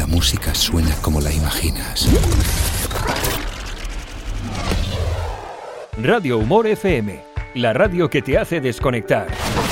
música suena como la imaginas. Radio Humor FM, la radio que te hace desconectar.